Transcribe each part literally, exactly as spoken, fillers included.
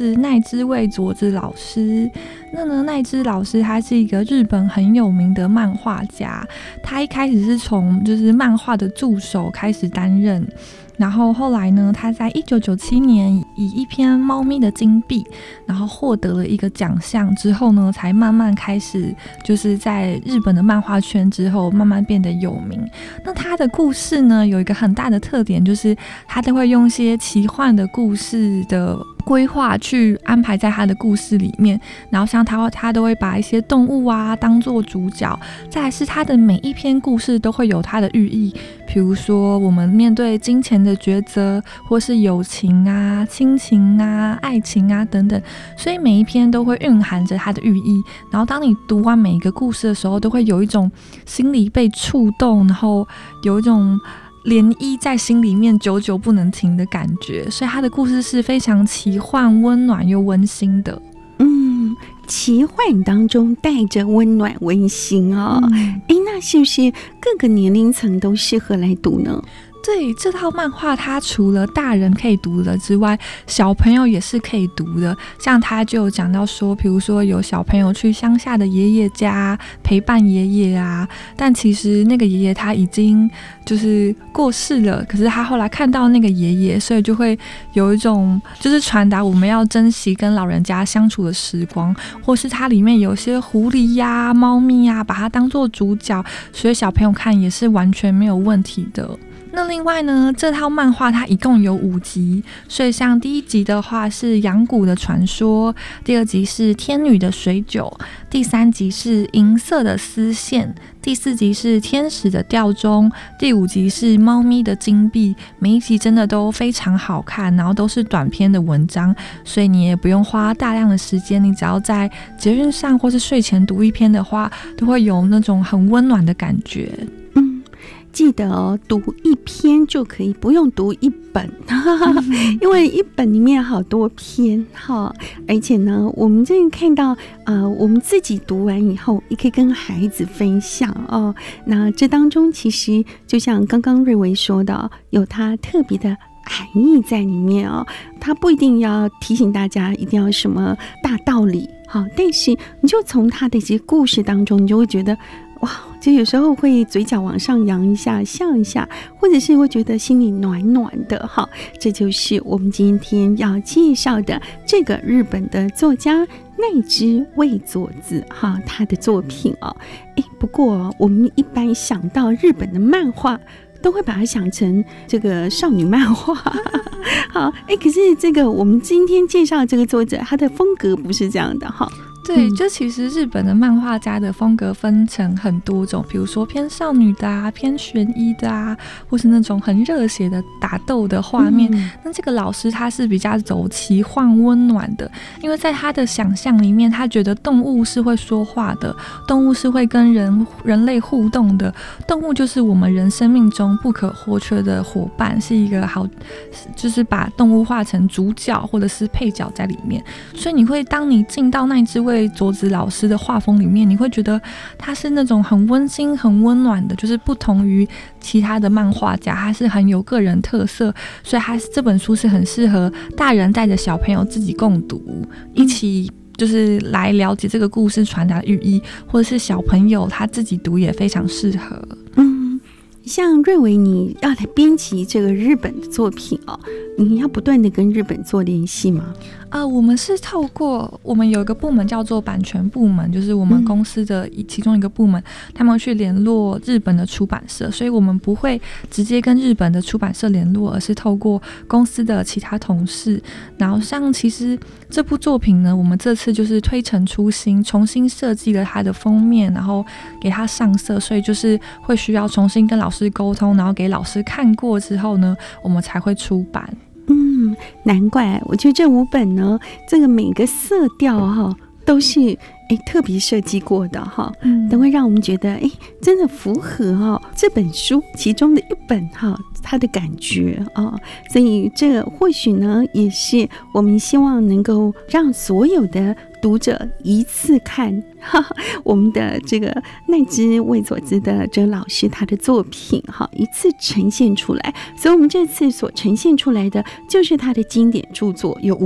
是奈之卫佐子老师。那呢，奈之老师他是一个日本很有名的漫画家，他一开始是从就是漫画的助手开始担任，然后后来呢，他在一九九七年以一篇猫咪的金币，然后获得了一个奖项之后呢，才慢慢开始就是在日本的漫画圈之后慢慢变得有名。那他的故事呢，有一个很大的特点，就是他都会用一些奇幻的故事的规划去安排在他的故事里面，然后像他他都会把一些动物啊当作主角，再来是他的每一篇故事都会有他的寓意，比如说我们面对金钱的抉择，或是友情啊、亲情啊、爱情啊等等，所以每一篇都会蕴含着它的寓意，然后当你读完每一个故事的时候，都会有一种心里被触动，然后有一种涟漪在心里面久久不能停的感觉，所以他的故事是非常奇幻、温暖又温馨的。 嗯，奇幻当中带着温暖温馨哦。嗯，诶，那是不是各个年龄层都适合来读呢？ 对，这套漫画它除了大人可以读的之外，小朋友也是可以读的。像他就有讲到说，比如说有小朋友去乡下的爷爷家陪伴爷爷啊，但其实那个爷爷他已经就是过世了，可是他后来看到那个爷爷，所以就会有一种就是传达我们要珍惜跟老人家相处的时光，或是它里面有些狐狸呀、啊、猫咪呀、啊，把它当作主角，所以小朋友看也是完全没有问题的。那另外呢，这套漫画它一共有五集，所以像第一集的话是羊谷的传说，第二集是天女的水酒，第三集是银色的丝线，第四集是天使的吊钟，第五集是猫咪的金币。每一集真的都非常好看，然后都是短篇的文章，所以你也不用花大量的时间，你只要在捷运上或是睡前读一篇的话，都会有那种很温暖的感觉。 记得哦，读一篇就可以，不用读一本，因为一本里面好多篇哈。而且呢，我们这看到呃，我们自己读完以后，也可以跟孩子分享哦。那这当中其实就像刚刚瑞维说的，有它特别的含义在里面哦。它不一定要提醒大家一定要什么大道理哈，但是你就从它的一些故事当中，你就会觉得。哇，就有时候会嘴角往上扬一下，笑一下，或者是会觉得心里暖暖的哈。这就是我们今天要介绍的这个日本的作家奈之卫佐子哈，他的作品哦。哎，不过我们一般想到日本的漫画，都会把它想成这个少女漫画。好，哎，可是这个我们今天介绍的这个作者，他的风格不是这样的哈。 对，就其实日本的漫画家的风格分成很多种，比如说偏少女的啊，偏悬疑的啊，或是那种很热血的打斗的画面。嗯、那这个老师他是比较走奇幻温暖的，因为在他的想象里面，他觉得动物是会说话的，动物是会跟人人类互动的，动物就是我们人生命中不可或缺的伙伴，是一个好，就是把动物画成主角或者是配角在里面。所以你会当你进到那只位佐子老师的画风里面，你会觉得他是那种很温馨很温暖的，就是不同于其他的漫画家，他是很有个人特色，所以他这本书是很适合大人带着小朋友自己共读，一起就是来了解这个故事传达的寓意，或者是小朋友他自己读也非常适合。 嗯，像瑞维你要来编辑这个日本的作品哦，你要不断的跟日本做联系吗？ 呃，我们是透过我们有一个部门叫做版权部门，就是我们公司的其中一个部门，嗯、他们去联络日本的出版社，所以我们不会直接跟日本的出版社联络，而是透过公司的其他同事。然后像其实这部作品呢，我们这次就是推陈出新，重新设计了它的封面，然后给它上色，所以就是会需要重新跟老师沟通，然后给老师看过之后呢，我们才会出版。 嗯，难怪我觉得这五本呢，这个每个色调哈都是哎特别设计过的哈，嗯，都会让我们觉得哎真的符合哈这本书其中的一本哈它的感觉啊，所以这或许呢也是我们希望能够让所有的读者一次看哈哈我们的这个奈之卫佐子的这老师他的作品哈，一次呈现出来。所以我们这次所呈现出来的就是他的经典著作有五本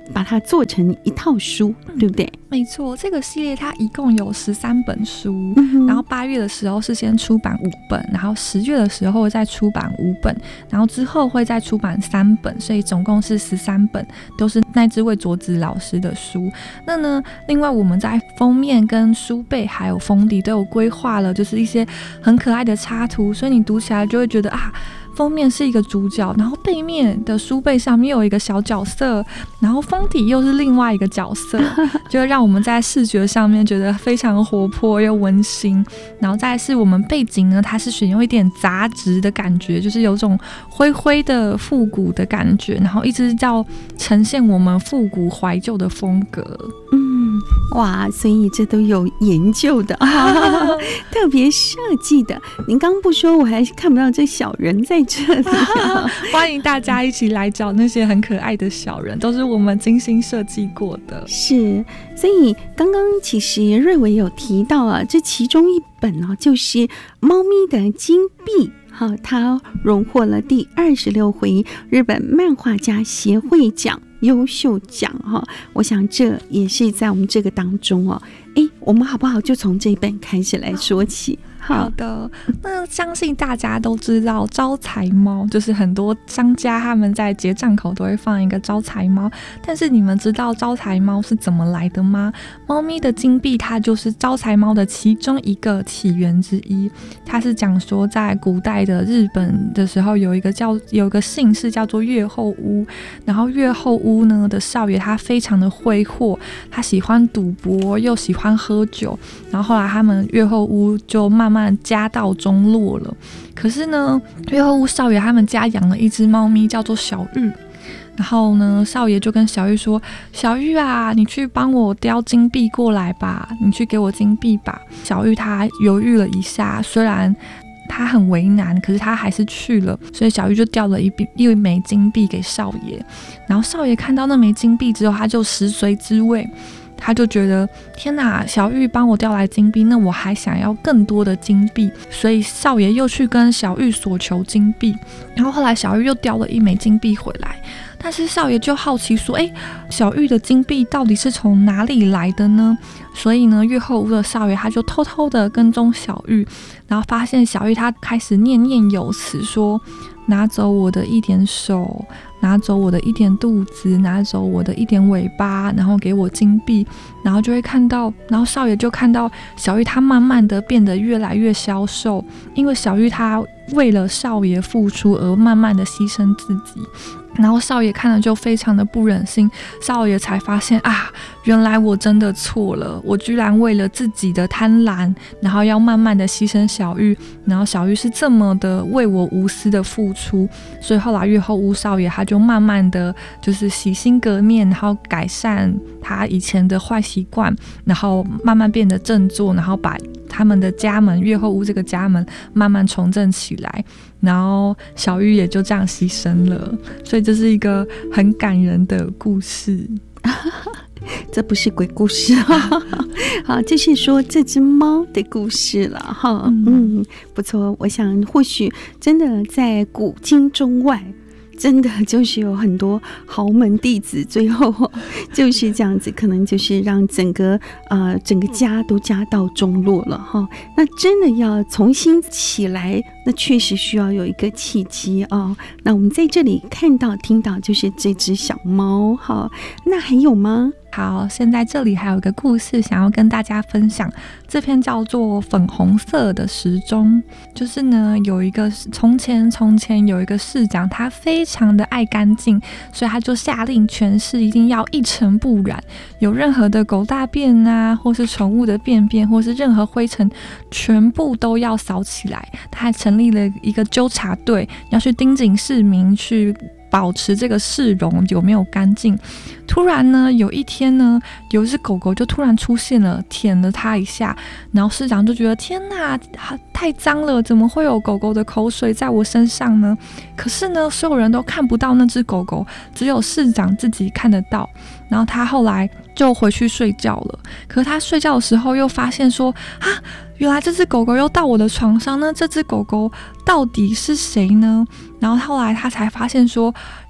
把它做成一套书，嗯、对不对？ 没错，这个系列它一共有十三本书， 嗯、 然后八月的时候是先出版五本，然后十月的时候再出版五本，然后之后会再出版三本，所以总共是十三本，都是奈之卫佐子老师的书。那呢，另外我们在封面跟书背还有封底都有规划了，就是一些很可爱的插图，所以你读起来就会觉得啊，封面是一个主角，然后背面的书背上面有一个小角色，然后封底又是另外一个角色，就会让我们在视觉上面觉得非常活泼又温馨。然后再来是我们背景呢，它是选用一点杂质的感觉，就是有种灰灰的复古的感觉，然后一直叫呈现我们复古怀旧的风格。 嗯，哇，所以这都有研究的啊，特别设计的。您刚不说，我还看不到这小人在这里、啊。 欢迎大家一起来找那些很可爱的小人，都是我们精心设计过的。 是，所以刚刚其实瑞伟有提到啊，这其中一本呢、啊，就是猫咪的金币。好，它荣获了第二十六回日本漫画家协会奖优秀奖哈，我想这也是在我们这个当中哦。哎，我们好不好就从这一本开始来说起？ 好的，那相信大家都知道招财猫，就是很多商家他们在结账口都会放一个招财猫，但是你们知道招财猫是怎么来的吗？猫咪的金币它就是招财猫的其中一个起源之一。它是讲说在古代的日本的时候，有一个叫有一个姓氏叫做越后屋，然后越后屋呢的少爷他非常的挥霍，他喜欢赌博又喜欢喝酒，然后后来他们越后屋就慢慢慢家道中落了。可是呢，越后屋少爷他们家养了一只猫咪叫做小玉，然后呢，少爷就跟小玉说：“小玉啊，你去帮我叼金币过来吧，你去给我金币吧。”小玉她犹豫了一下，虽然他很为难，可是他还是去了，所以小玉就掉了一笔一枚金币给少爷。然后少爷看到那枚金币之后，他就食髓知味。他就觉得天哪，小玉帮我调来金币，那我还想要更多的金币，所以少爷又去跟小玉索求金币。然后后来小玉又叼了一枚金币回来，但是少爷就好奇说，哎，小玉的金币到底是从哪里来的呢？所以呢，越后屋的少爷他就偷偷的跟踪小玉，然后发现小玉他开始念念有词说，拿走我的一点手，拿走我的一点肚子，拿走我的一点尾巴，然后给我金币。然后就会看到，然后少爷就看到小玉她慢慢的变得越来越消瘦，因为小玉她为了少爷付出而慢慢的牺牲自己。然后少爷看了就非常的不忍心，少爷才发现啊，原来我真的错了，我居然为了自己的贪婪，然后要慢慢的牺牲小玉，然后小玉是这么的为我无私的付出。所以后来越后屋少爷他就慢慢的就是洗心革面，然后改善他以前的坏习惯，然后慢慢变得振作，然后把他们的家门越后屋这个家门慢慢重振起来，然后小玉也就这样牺牲了。所以这是一个很感人的故事。 这不是鬼故事好，这是说这只猫的故事了哈。嗯, 嗯，不错，我想或许真的在古今中外，真的就是有很多豪门弟子，最后就是这样子，可能就是让整个呃整个家都家道中落了哈。那真的要重新起来，那确实需要有一个契机啊、哦。那我们在这里看到听到就是这只小猫哈，那还有吗？ 好，现在这里还有一个故事想要跟大家分享，这篇叫做粉红色的时钟。就是呢，有一个从前从前有一个市长，他非常的爱干净，所以他就下令全市一定要一尘不染，有任何的狗大便啊，或是宠物的便便，或是任何灰尘，全部都要扫起来。他还成立了一个纠察队，要去盯紧市民，去保持这个市容有没有干净。突然呢，有一天呢，有一只狗狗就突然出现了，舔了它一下，然后市长就觉得天哪，太脏了，怎么会有狗狗的口水在我身上呢？可是呢，所有人都看不到那只狗狗，只有市长自己看得到。然后他后来就回去睡觉了，可是他睡觉的时候又发现说啊，原来这只狗狗又到我的床上，那这只狗狗到底是谁呢？然后后来他才发现说，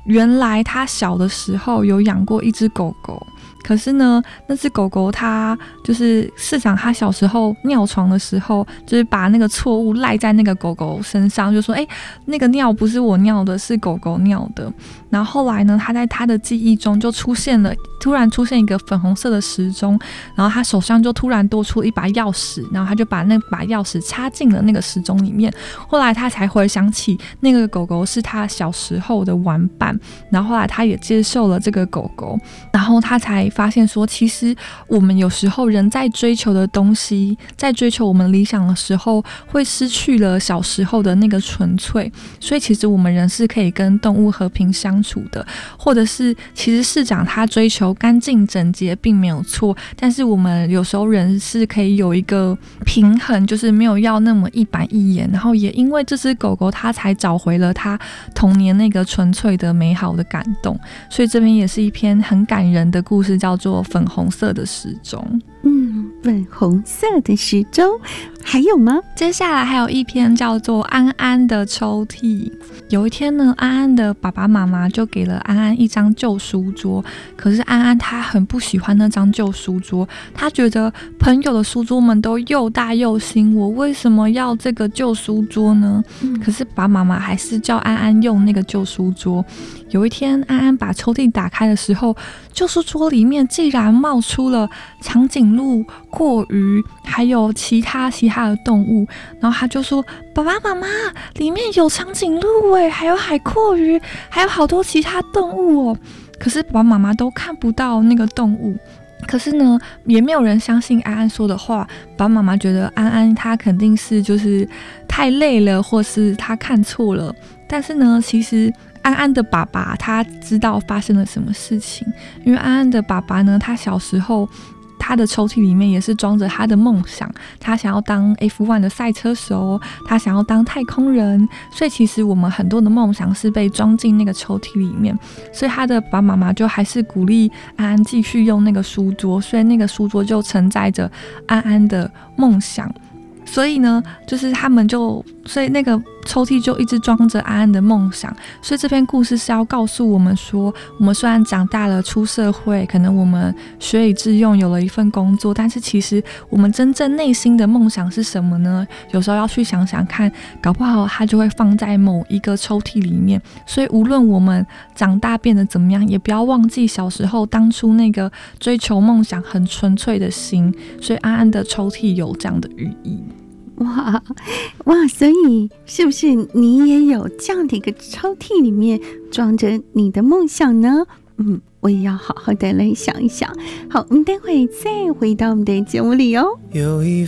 原来他小的时候有养过一只狗狗，可是呢，那只狗狗它就是市长，他小时候尿床的时候，就是把那个错误赖在那个狗狗身上，就说：“哎、欸，那个尿不是我尿的，是狗狗尿的。”然后后来呢，他在他的记忆中就出现了，突然出现一个粉红色的时钟，然后他手上就突然多出一把钥匙，然后他就把那把钥匙插进了那个时钟里面。后来他才回想起那个狗狗是他小时候的玩伴，然后后来他也接受了这个狗狗，然后他才发现说，其实我们有时候人在追求的东西，在追求我们理想的时候，会失去了小时候的那个纯粹。所以其实我们人是可以跟动物和平相处的，或者是其实市长他追求干净整洁并没有错，但是我们有时候人是可以有一个平衡，就是没有要那么一板一眼，然后也因为这只狗狗它才找回了它童年那个纯粹的美好的感动。所以这边也是一篇很感人的故事，叫做粉红色的时钟。 嗯，粉红色的时钟还有吗？ 接下来还有一篇叫做安安的抽屉。有一天呢，安安的爸爸妈妈就给了安安一张旧书桌，可是安安他很不喜欢那张旧书桌，他觉得朋友的书桌们都又大又新，我为什么要这个旧书桌呢？嗯、可是爸爸妈妈还是叫安安用那个旧书桌。有一天，安安把抽屉打开的时候，旧书桌里面竟然冒出了长颈鹿、阔鱼，还有其他其他的动物。然后他就说：“爸爸妈妈，里面有长颈鹿哎，还有海阔鱼，还有好多其他动物哦。”可是爸爸妈妈都看不到那个动物。可是呢，也没有人相信安安说的话。爸爸妈妈觉得安安他肯定是就是太累了，或是他看错了。但是呢，其实安安的爸爸他知道发生了什么事情，因为安安的爸爸呢，他小时候他的抽屉里面也是装着他的梦想，他想要当 F 一 的赛车手，他想要当太空人，所以其实我们很多的梦想是被装进那个抽屉里面，所以他的爸爸妈妈就还是鼓励安安继续用那个书桌，所以那个书桌就承载着安安的梦想。所以呢，就是他们就，所以那个抽屉就一直装着安安的梦想。所以这篇故事是要告诉我们说，我们虽然长大了，出社会，可能我们学以致用，有了一份工作，但是其实我们真正内心的梦想是什么呢？有时候要去想想看，搞不好它就会放在某一个抽屉里面。所以无论我们长大变得怎么样，也不要忘记小时候当初那个追求梦想很纯粹的心。所以安安的抽屉有这样的寓意。 哇哇，所以是不是你也有这样的一个抽屉，里面装着你的梦想呢？嗯，我也要好好的来想一想。好，我们待会再回到我们的节目里哦。 有一